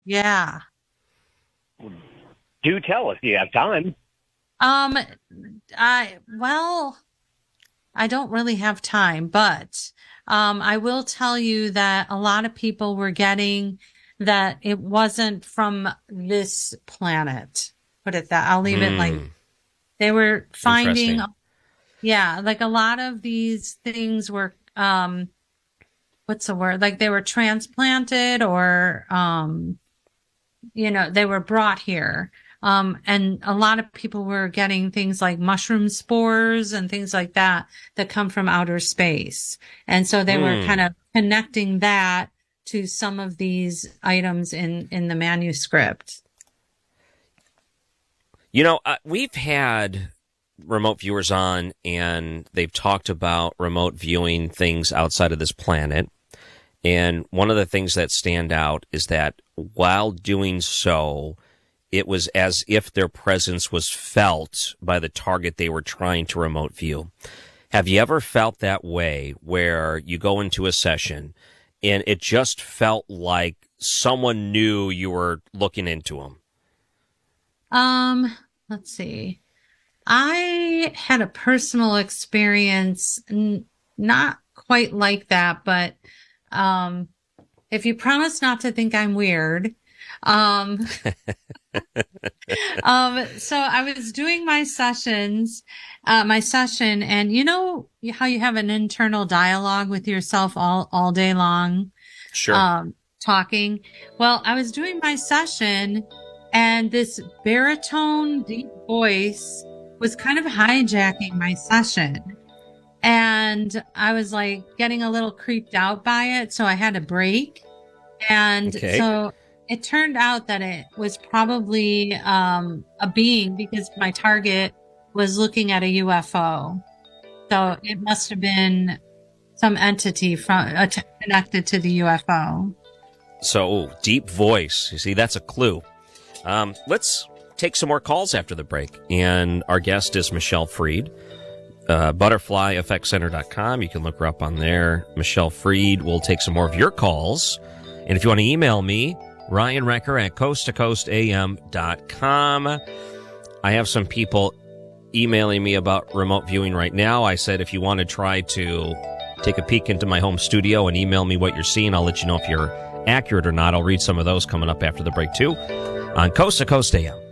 Yeah. Do tell if you have time. Um, well, I don't really have time, but I will tell you that a lot of people were getting that it wasn't from this planet. Put it that I'll leave it like Hmm. they were finding, Interesting. yeah, like a lot of these things were, what's the word? Like they were transplanted or, they were brought here. And a lot of people were getting things like mushroom spores and things like that that come from outer space. And so they were kind Hmm. of connecting that to some of these items in the manuscript. We've had remote viewers on, and they've talked about remote viewing things outside of this planet. And one of the things that stand out is that while doing so, it was as if their presence was felt by the target they were trying to remote view. Have you ever felt that way where you go into a session and it just felt like someone knew you were looking into them? Um, let's see. I had a personal experience, not quite like that, but um, if you promise not to think I'm weird, um, so I was doing my session, and you know how you have an internal dialogue with yourself all day long, Sure. talking. Well, I was doing my session, and this baritone deep voice was kind of hijacking my session. And I was like getting a little creeped out by it. So I had a break. And Okay. so it turned out that it was probably a being because my target was looking at a UFO. So it must have been some entity connected to the UFO. So, deep voice. You see, that's a clue. Let's take some more calls after the break. And our guest is Michelle Freed, butterflyfxcenter.com. You can look her up on there. Michelle Freed will take some more of your calls. And if you want to email me, Ryan Recker at coasttocoastam.com. I have some people emailing me about remote viewing right now. I said if you want to try to take a peek into my home studio and email me what you're seeing, I'll let you know if you're accurate or not. I'll read some of those coming up after the break, too, on Coast to Coast AM.